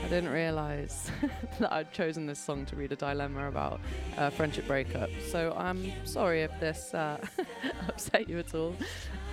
I didn't realise that I'd chosen this song to read a dilemma about friendship breakup. So I'm sorry if this upset you at all.